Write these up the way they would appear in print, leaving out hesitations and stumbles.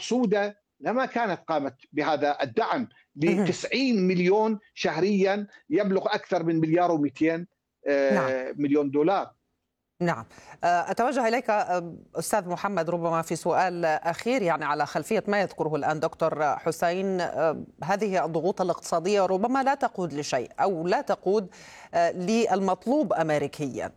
المقصودة لما كانت قامت بهذا الدعم ل 90 مليون شهريا، يبلغ أكثر من مليار و200 نعم. مليون دولار. نعم. أتوجه إليك أستاذ محمد ربما في سؤال أخير، يعني على خلفية ما يذكره الآن دكتور حسين. هذه الضغوط الاقتصادية ربما لا تقود لشيء أو لا تقود للمطلوب أمريكيا.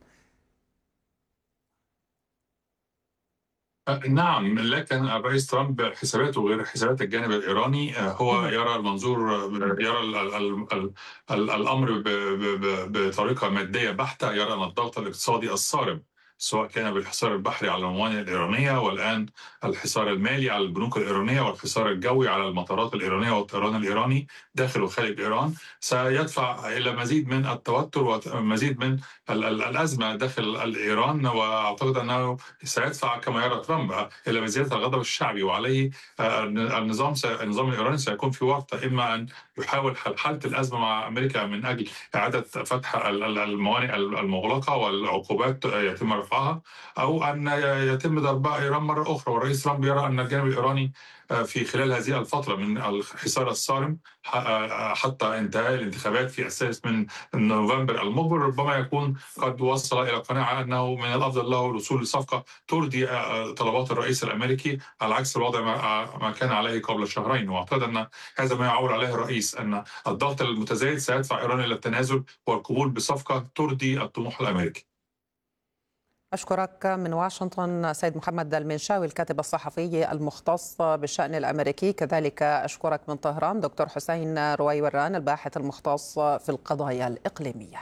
نعم، لكن الرئيس ترامب حساباته غير حسابات الجانب الإيراني. هو يرى المنظور، يرى الأمر بطريقة مادية بحتة. يرى أن الضغط الاقتصادي الصارم، سواء كان بالحصار البحري على الموانئ الإيرانية، والآن الحصار المالي على البنوك الإيرانية، والحصار الجوي على المطارات الإيرانية والطيران الإيراني داخل وخارج إيران، سيدفع إلى مزيد من التوتر ومزيد من الأزمة داخل إيران. وأعتقد أنه سيدفع كما يرى ترامب إلى زيادة الغضب الشعبي، وعليه النظام الإيراني سيكون في ورطة، إما أن يحاول حل الأزمة مع أمريكا من أجل إعادة فتح الموانئ المغلقة والعقوبات يتم رفعها، أو أن يتم ضرب إيران مرة أخرى. والرئيس ترامب يرى أن الجانب الإيراني في خلال هذه الفترة من الحصار الصارم حتى انتهاء الانتخابات في السادس من نوفمبر المقبل ربما يكون قد وصل إلى قناعة أنه من الأفضل له الوصول لصفقة ترضي طلبات الرئيس الأمريكي، على عكس الوضع ما كان عليه قبل شهرين. وأعتقد أن هذا ما يعول عليه الرئيس، أن الضغط المتزايد سيدفع إيران إلى التنازل والقبول بصفقة ترضي الطموح الأمريكي. أشكرك من واشنطن سيد محمد المنشاوي الكاتب الصحفي المختص بالشأن الأمريكي. كذلك أشكرك من طهران دكتور حسين رويوران الباحث المختص في القضايا الإقليمية.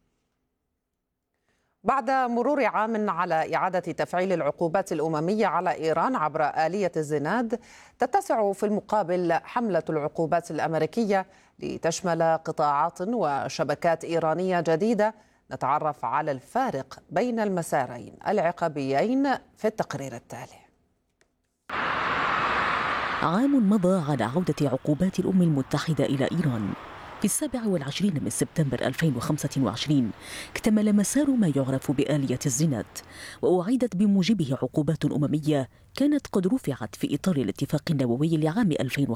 بعد مرور عام على إعادة تفعيل العقوبات الأممية على إيران عبر آلية الزناد، تتسع في المقابل حملة العقوبات الأمريكية لتشمل قطاعات وشبكات إيرانية جديدة. نتعرف على الفارق بين المسارين العقابيين في التقرير التالي. عام مضى على عودة عقوبات الأمم المتحدة إلى إيران. في 27 من سبتمبر 2025 اكتمل مسار ما يعرف بآلية الزناد، وأعيدت بموجبه عقوبات أممية كانت قد رفعت في إطار الاتفاق النووي لعام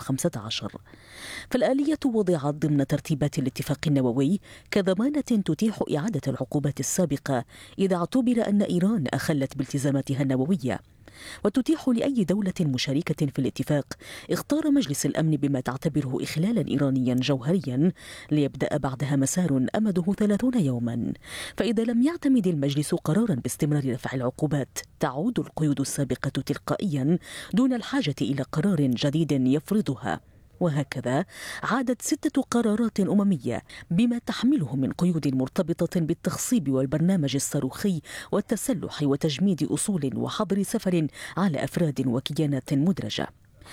2015. فالآلية وضعت ضمن ترتيبات الاتفاق النووي كضمانة تتيح إعادة العقوبات السابقة إذا اعتبر أن إيران أخلت بالتزاماتها النووية، وتتيح لأي دولة مشاركة في الاتفاق اختار مجلس الأمن بما تعتبره إخلالا إيرانيا جوهريا ليبدأ بعدها مسار أمده 30 يوما. فإذا لم يعتمد المجلس قرارا باستمرار رفع العقوبات تعود القيود السابقة تلقائيا دون الحاجة إلى قرار جديد يفرضها. وهكذا عادت 6 قرارات أممية بما تحمله من قيود مرتبطة بالتخصيب والبرنامج الصاروخي والتسلح وتجميد أصول وحظر سفر على أفراد وكيانات مدرجة.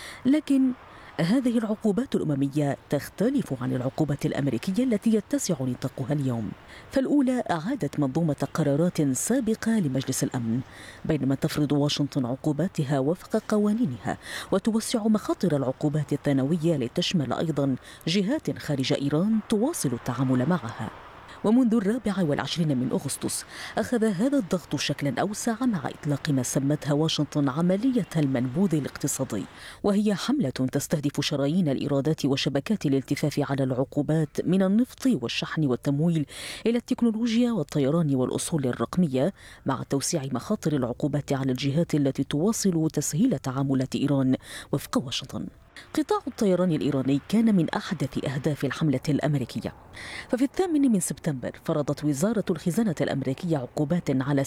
لكن هذه العقوبات الأممية تختلف عن العقوبات الأمريكية التي يتسع نطاقها اليوم. فالأولى أعادت منظومة قرارات سابقة لمجلس الأمن، بينما تفرض واشنطن عقوباتها وفق قوانينها وتوسع مخاطر العقوبات الثانوية لتشمل أيضا جهات خارج إيران تواصل التعامل معها. ومنذ 24 من أغسطس أخذ هذا الضغط شكلا أوسع مع إطلاق ما سمتها واشنطن عملية المنبوذ الاقتصادي، وهي حملة تستهدف شرايين الإيرادات وشبكات الالتفاف على العقوبات من النفط والشحن والتمويل إلى التكنولوجيا والطيران والأصول الرقمية، مع توسيع مخاطر العقوبات على الجهات التي تواصل تسهيل تعاملات إيران وفق واشنطن. قطاع الطيران الإيراني كان من أحدث أهداف الحملة الأمريكية، ففي 8 من سبتمبر فرضت وزارة الخزانة الأمريكية عقوبات على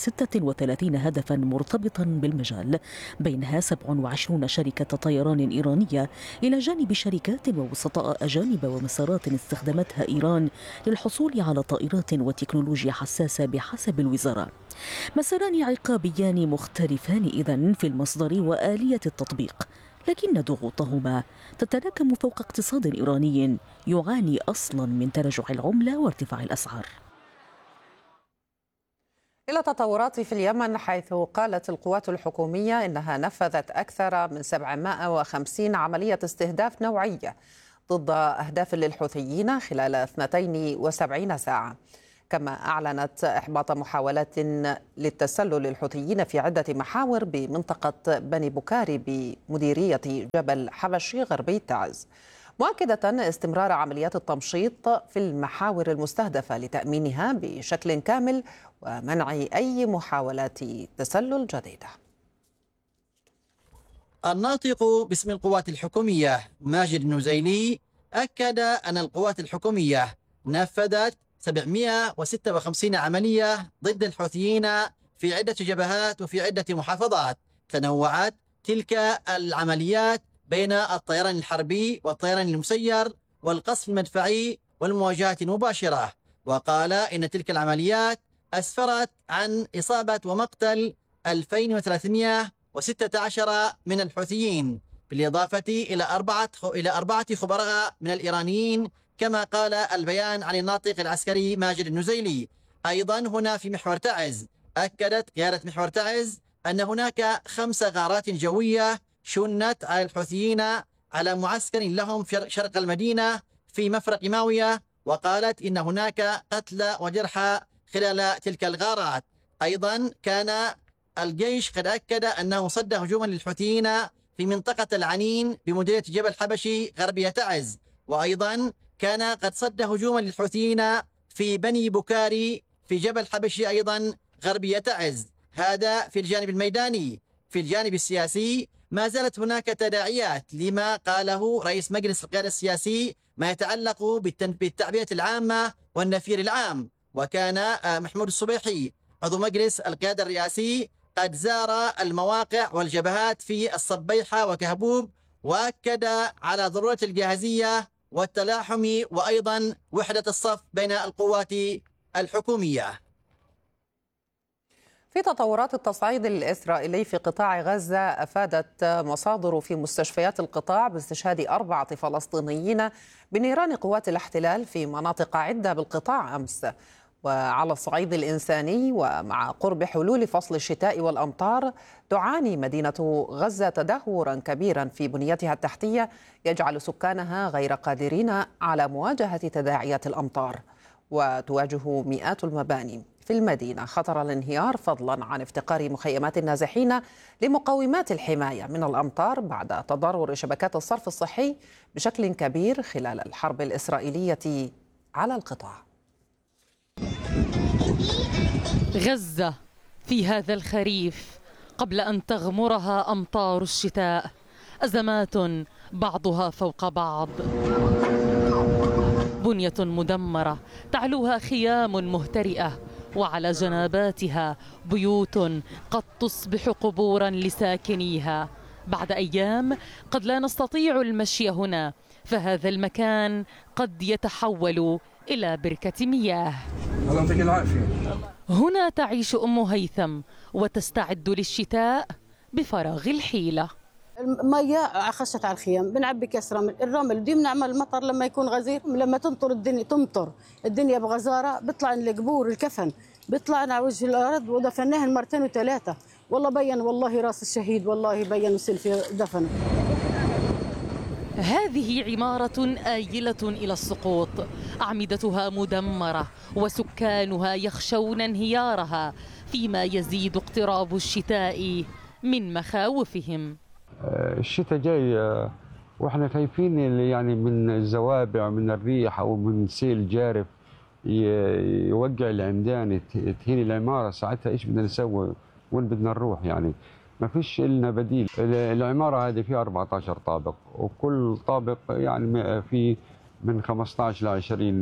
36 هدفا مرتبطا بالمجال، بينها 27 شركة طيران إيرانية إلى جانب شركات ووسطاء أجانب ومسارات استخدمتها إيران للحصول على طائرات وتكنولوجيا حساسة بحسب الوزارة. مساران عقابيان مختلفان إذن في المصدر وآلية التطبيق، لكن ضغوطهما تتراكم فوق اقتصاد إيراني يعاني أصلا من تراجع العملة وارتفاع الأسعار. إلى تطورات في اليمن، حيث قالت القوات الحكومية إنها نفذت أكثر من 750 عملية استهداف نوعية ضد أهداف للحوثيين خلال 72 ساعة. كما أعلنت إحباط محاولات للتسلل الحوثيين في عدة محاور بمنطقة بني بكاري بمديرية جبل حبشي غربي تعز، مؤكدة استمرار عمليات التمشيط في المحاور المستهدفة لتأمينها بشكل كامل ومنع أي محاولات تسلل جديدة. الناطق باسم القوات الحكومية ماجد النزيلي أكد أن القوات الحكومية نفذت 756 عملية ضد الحوثيين في عدة جبهات وفي عدة محافظات. تنوعت تلك العمليات بين الطيران الحربي والطيران المسير والقصف المدفعي والمواجهات المباشرة. وقال إن تلك العمليات أسفرت عن إصابة ومقتل 2316 من الحوثيين، بالإضافة إلى أربعة خبراء من الإيرانيين، كما قال البيان عن الناطق العسكري ماجد النزيلي. أيضا هنا في محور تعز أكدت قيادة محور تعز أن هناك 5 غارات جوية شنت على الحوثيين على معسكر لهم في شرق المدينة في مفرق ماوية، وقالت إن هناك قتلى وجرحى خلال تلك الغارات. أيضا كان الجيش قد أكد أنه صد هجوما للحوثيين في منطقة العنين بمديرية جبل حبشي غربية تعز، وأيضا كان قد صد هجوما للحوثيين في بني بكاري في جبل حبشي أيضا غربية تعز. هذا في الجانب الميداني. في الجانب السياسي ما زالت هناك تداعيات لما قاله رئيس مجلس القيادة السياسي ما يتعلق بالتعبئة العامة والنفير العام. وكان محمود الصبيحي عضو مجلس القيادة الرئاسي قد زار المواقع والجبهات في الصبيحة وكهبوب، وأكد على ضرورة الجاهزية والتلاحم وأيضا وحدة الصف بين القوات الحكومية. في تطورات التصعيد الإسرائيلي في قطاع غزة، أفادت مصادر في مستشفيات القطاع باستشهاد 4 فلسطينيين بنيران قوات الاحتلال في مناطق عدة بالقطاع أمس. وعلى الصعيد الإنساني، ومع قرب حلول فصل الشتاء والأمطار، تعاني مدينة غزة تدهورا كبيرا في بنيتها التحتية يجعل سكانها غير قادرين على مواجهة تداعيات الأمطار. وتواجه مئات المباني في المدينة خطر الانهيار، فضلا عن افتقار مخيمات النازحين لمقومات الحماية من الأمطار بعد تضرر شبكات الصرف الصحي بشكل كبير خلال الحرب الإسرائيلية على القطاع. غزة في هذا الخريف قبل أن تغمرها أمطار الشتاء، أزمات بعضها فوق بعض. بنية مدمرة تعلوها خيام مهترئة، وعلى جناباتها بيوت قد تصبح قبورا لساكنيها. بعد أيام قد لا نستطيع المشي هنا، فهذا المكان قد يتحول إلى بركة مياه. الله يعطيك العافية. هنا تعيش أم هيثم وتستعد للشتاء بفراغ الحيلة. المية خشت على الخيام، بنعبي كاس رمل، الرمل بدي نعمل المطر لما يكون غزير، لما تمطر الدنيا بغزارة بيطلع القبور الكفن بيطلع على وجه الأرض، ودفناه 2 و3. والله بين، والله راس الشهيد والله بين سلفي دفنه. هذه عمارة آيلة إلى السقوط، أعمدتها مدمرة وسكانها يخشون انهيارها، فيما يزيد اقتراب الشتاء من مخاوفهم. الشتاء جاي واحنا خايفين يعني من الزوابع، من الريح او من سيل جارف يوقع العمدان، تهين العماره. ساعتها ايش بدنا نسوي؟ وين بدنا نروح؟ يعني ما فيش لنا بديل. العماره هذه فيها 14 طابق، وكل طابق يعني في من 15 ل 20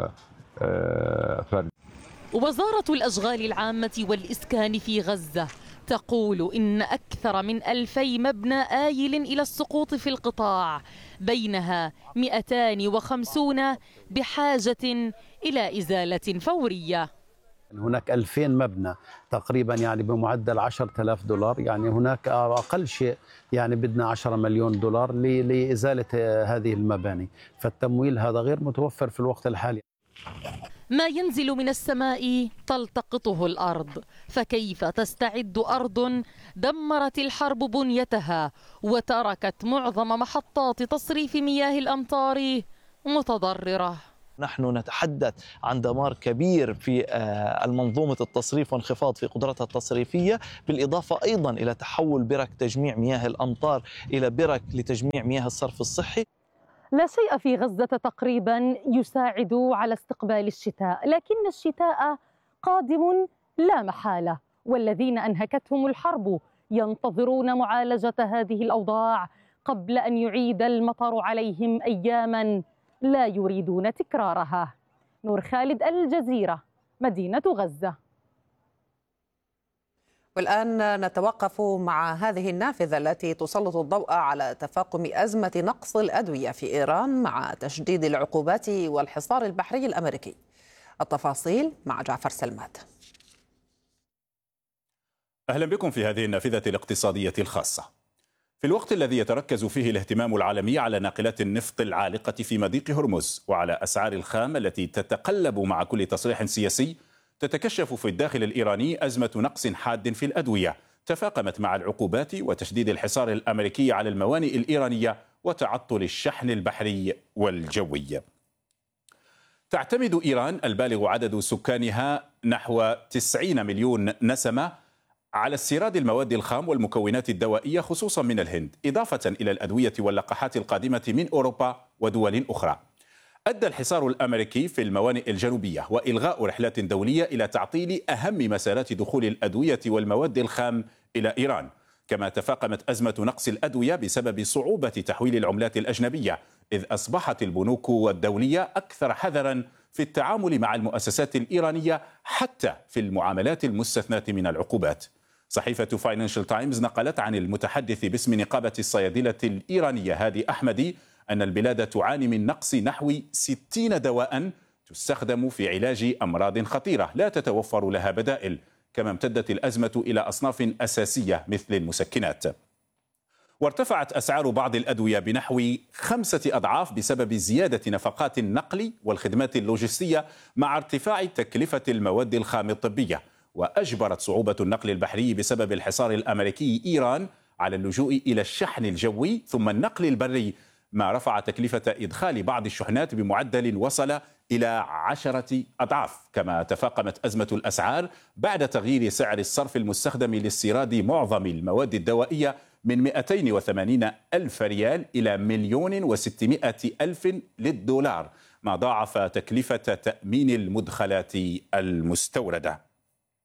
فرد. وزارة الأشغال العامة والإسكان في غزة تقول إن أكثر من 2000 مبنى آيل إلى السقوط في القطاع، بينها 250 بحاجة إلى إزالة فورية. هناك 2000 مبنى تقريبا يعني بمعدل $10,000، يعني هناك أقل شيء يعني بدنا $10 مليون لإزالة هذه المباني، فالتمويل هذا غير متوفر في الوقت الحالي. ما ينزل من السماء تلتقطه الأرض، فكيف تستعد أرض دمرت الحرب بنيتها وتركت معظم محطات تصريف مياه الأمطار متضررة؟ نحن نتحدث عن دمار كبير في المنظومة التصريف وانخفاض في قدرتها التصريفية، بالإضافة أيضا إلى تحول برك تجميع مياه الأمطار إلى برك لتجميع مياه الصرف الصحي. لا شيء في غزة تقريبا يساعد على استقبال الشتاء، لكن الشتاء قادم لا محالة، والذين أنهكتهم الحرب ينتظرون معالجة هذه الأوضاع قبل أن يعيد المطر عليهم أياما لا يريدون تكرارها. نور خالد، الجزيرة، مدينة غزة. والآن نتوقف مع هذه النافذة التي تسلط الضوء على تفاقم أزمة نقص الأدوية في إيران مع تشديد العقوبات والحصار البحري الأمريكي. التفاصيل مع جعفر سلمات. أهلا بكم في هذه النافذة الاقتصادية الخاصة. في الوقت الذي يتركز فيه الاهتمام العالمي على ناقلات النفط العالقة في مضيق هرمز وعلى أسعار الخام التي تتقلب مع كل تصريح سياسي، تتكشف في الداخل الإيراني أزمة نقص حاد في الأدوية تفاقمت مع العقوبات وتشديد الحصار الأمريكي على الموانئ الإيرانية وتعطل الشحن البحري والجوي. تعتمد إيران البالغ عدد سكانها نحو 90 مليون نسمة على استيراد المواد الخام والمكونات الدوائية خصوصا من الهند، إضافة إلى الأدوية واللقاحات القادمة من أوروبا ودول أخرى. أدى الحصار الأمريكي في الموانئ الجنوبية وإلغاء رحلات دولية إلى تعطيل أهم مسارات دخول الأدوية والمواد الخام إلى إيران. كما تفاقمت أزمة نقص الأدوية بسبب صعوبة تحويل العملات الأجنبية، إذ أصبحت البنوك الدولية أكثر حذرا في التعامل مع المؤسسات الإيرانية حتى في المعاملات المستثناة من العقوبات. صحيفة فاينانشال تايمز نقلت عن المتحدث باسم نقابة الصيادلة الإيرانية هادي أحمدي أن البلاد تعاني من نقص نحو 60 دواء تستخدم في علاج أمراض خطيرة لا تتوفر لها بدائل. كما امتدت الأزمة إلى أصناف أساسية مثل المسكنات. وارتفعت أسعار بعض الأدوية بنحو 5 أضعاف بسبب زيادة نفقات النقل والخدمات اللوجستية مع ارتفاع تكلفة المواد الخام الطبية. وأجبرت صعوبة النقل البحري بسبب الحصار الأمريكي إيران على اللجوء إلى الشحن الجوي ثم النقل البري، ما رفع تكلفة إدخال بعض الشحنات بمعدل وصل إلى 10 أضعاف. كما تفاقمت أزمة الأسعار بعد تغيير سعر الصرف المستخدم لاستيراد معظم المواد الدوائية من 280 ألف ريال إلى 1,600,000 للدولار، ما ضاعف تكلفة تأمين المدخلات المستوردة.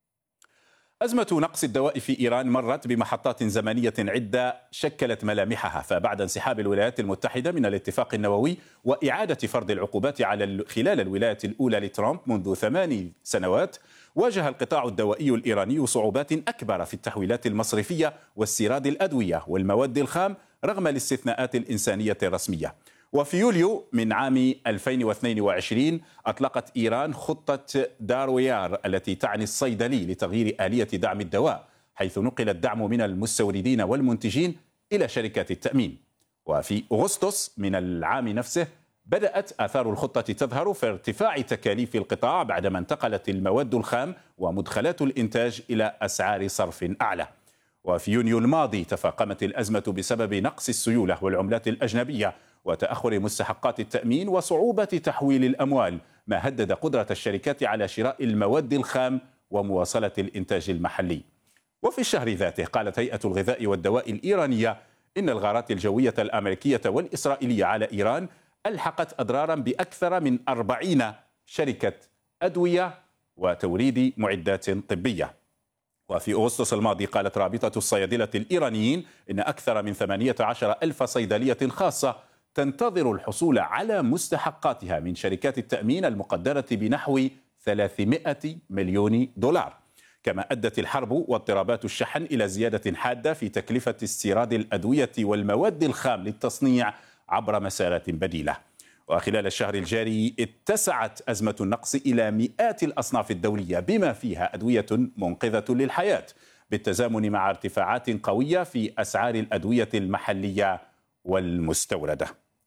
أزمة نقص الدواء في إيران مرت بمحطات زمنية عدة شكلت ملامحها، فبعد انسحاب الولايات المتحدة من الاتفاق النووي وإعادة فرض العقوبات خلال الولاية الأولى لترامب منذ 8 سنوات، واجه القطاع الدوائي الإيراني صعوبات أكبر في التحويلات المصرفية واستيراد الأدوية والمواد الخام رغم الاستثناءات الإنسانية الرسمية. وفي يوليو من عام 2022 أطلقت إيران خطة دارويار التي تعني الصيدلي لتغيير آلية دعم الدواء، حيث نقل الدعم من المستوردين والمنتجين إلى شركات التأمين. وفي أغسطس من العام نفسه بدأت آثار الخطة تظهر في ارتفاع تكاليف القطاع بعدما انتقلت المواد الخام ومدخلات الإنتاج إلى أسعار صرف أعلى. وفي يونيو الماضي تفاقمت الأزمة بسبب نقص السيولة والعملات الأجنبية وتأخر مستحقات التأمين وصعوبة تحويل الأموال، ما هدد قدرة الشركات على شراء المواد الخام ومواصلة الإنتاج المحلي. وفي الشهر ذاته قالت هيئة الغذاء والدواء الإيرانية إن الغارات الجوية الأمريكية والإسرائيلية على إيران ألحقت أضرارا بأكثر من 40 شركة أدوية وتوريد معدات طبية. وفي أغسطس الماضي قالت رابطة الصيادلة الإيرانيين إن أكثر من 18,000 صيدلية خاصة تنتظر الحصول على مستحقاتها من شركات التأمين المقدرة بنحو 300 مليون دولار. كما أدت الحرب واضطرابات الشحن إلى زيادة حادة في تكلفة استيراد الأدوية والمواد الخام للتصنيع عبر مسارات بديلة. وخلال الشهر الجاري اتسعت أزمة النقص إلى مئات الأصناف الدولية بما فيها أدوية منقذة للحياة، بالتزامن مع ارتفاعات قوية في أسعار الأدوية المحلية والمستوردة.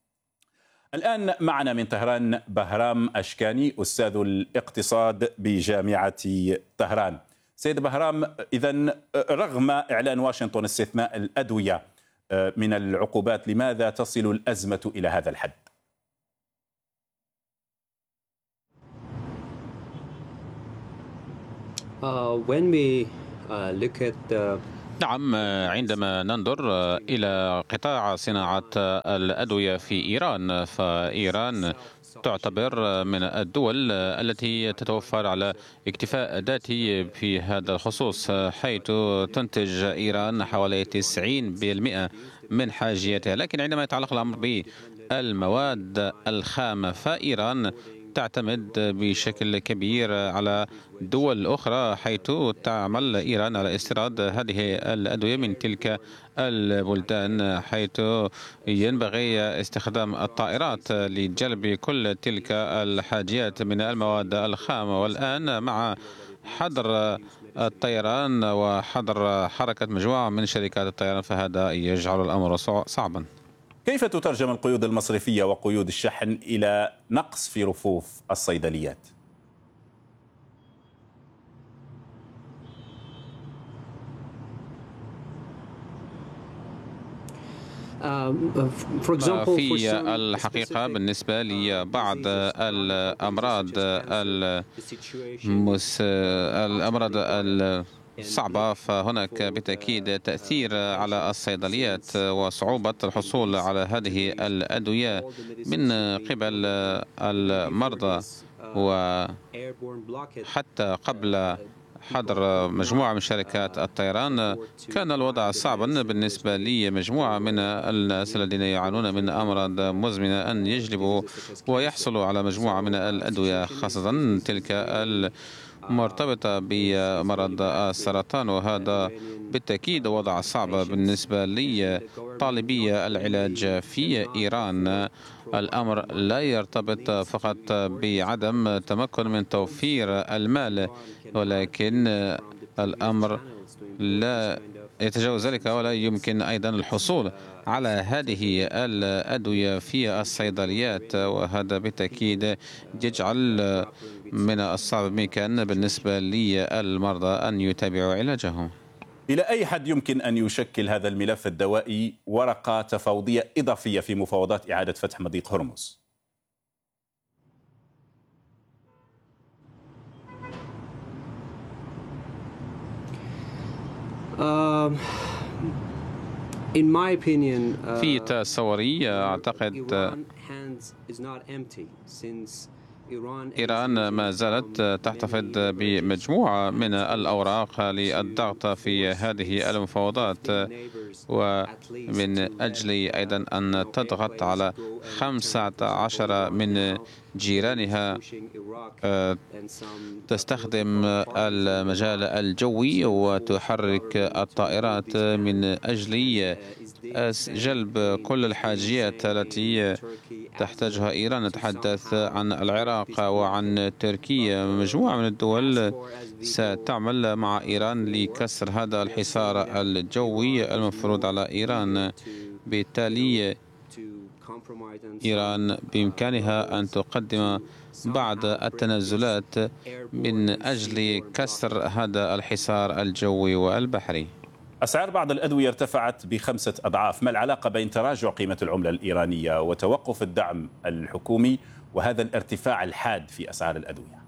الآن معنا من طهران بهرام أشكاني أستاذ الاقتصاد بجامعة طهران. سيد بهرام، إذن رغم إعلان واشنطن استثناء الأدوية من العقوبات، لماذا تصل الأزمة إلى هذا الحد؟ نعم، عندما ننظر إلى قطاع صناعة الأدوية في إيران، فإيران تعتبر من الدول التي تتوفر على اكتفاء ذاتي في هذا الخصوص، حيث تنتج إيران حوالي 90% من حاجيتها. لكن عندما يتعلق الأمر بالمواد الخام، فإيران تعتمد بشكل كبير على دول أخرى، حيث تعمل إيران على استيراد هذه الأدوية من تلك البلدان، حيث ينبغي استخدام الطائرات لجلب كل تلك الحاجيات من المواد الخام. والآن مع حظر الطيران وحظر حركة مجموعة من شركات الطيران، فهذا يجعل الأمر صعبا. كيف تترجم القيود المصرفية وقيود الشحن إلى نقص في رفوف الصيدليات؟ في الحقيقة بالنسبة لبعض الأمراض صعبة، فهناك بالتأكيد تأثير على الصيدليات وصعوبة الحصول على هذه الأدوية من قبل المرضى. وحتى قبل حظر مجموعة من شركات الطيران كان الوضع صعبا بالنسبة لي مجموعة من الناس الذين يعانون من أمراض مزمنة أن يجلبوا ويحصلوا على مجموعة من الأدوية، خاصة تلك مرتبطة بمرض السرطان، وهذا بالتأكيد وضع صعب بالنسبة لي طالبي العلاج في إيران. الأمر لا يرتبط فقط بعدم تمكن من توفير المال، ولكن الأمر لا يتجاوز ذلك، ولا يمكن أيضا الحصول على هذه الأدوية في الصيدليات، وهذا بالتأكيد يجعل من الصعب بإمكان بالنسبة للمرضى أن يتابعوا علاجهم. إلى أي حد يمكن أن يشكل هذا الملف الدوائي ورقة تفاوضية إضافية في مفاوضات إعادة فتح مضيق هرمز؟ في تصوري أعتقد إيران ما زالت تحتفظ بمجموعة من الأوراق للضغط في هذه المفاوضات، ومن أجل أيضا أن تضغط على 15 من جيرانها تستخدم المجال الجوي وتحرك الطائرات من أجل جلب كل الحاجيات التي تحتاجها إيران. نتحدث عن العراق وعن تركيا. مجموعة من الدول ستعمل مع إيران لكسر هذا الحصار الجوي المفروض على إيران. بالتالي إيران بإمكانها أن تقدم بعض التنازلات من أجل كسر هذا الحصار الجوي والبحري. أسعار بعض الأدوية ارتفعت ب5 أضعاف. ما العلاقة بين تراجع قيمة العملة الإيرانية وتوقف الدعم الحكومي وهذا الارتفاع الحاد في أسعار الأدوية؟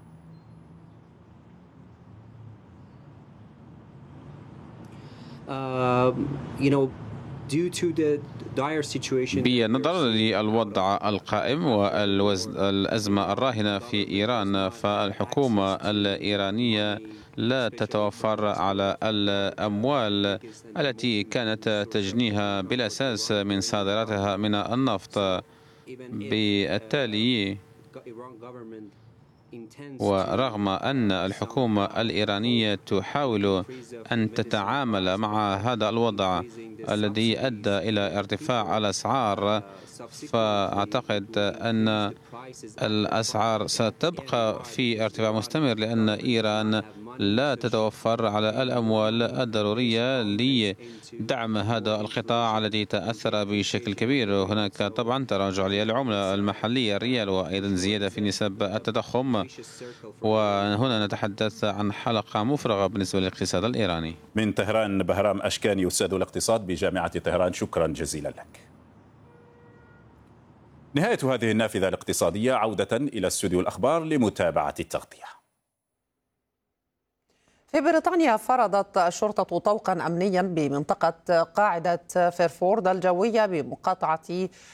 بالنظر للوضع القائم والأزمة الراهنة في إيران، فالحكومة الإيرانية لا تتوفر على الأموال التي كانت تجنيها بالأساس من صادراتها من النفط. بالتالي ورغم أن الحكومة الإيرانية تحاول أن تتعامل مع هذا الوضع الذي أدى إلى ارتفاع الأسعار، فأعتقد أن الأسعار ستبقى في ارتفاع مستمر، لأن إيران لا تتوفر على الأموال الضرورية لدعم هذا القطاع الذي تأثر بشكل كبير. هناك طبعا تراجع للعملة المحلية الريال، وأيضا زيادة في نسب التضخم، وهنا نتحدث عن حلقة مفرغة بالنسبة للاقتصاد الإيراني. من طهران بهرام أشكاني، أستاذ الاقتصاد بجامعة طهران، شكرا جزيلا لك. نهاية هذه النافذة الاقتصادية، عودة إلى استوديو الأخبار لمتابعة التغطية. في بريطانيا فرضت الشرطة طوقا أمنيا بمنطقة قاعدة فيرفورد الجوية بمقاطعة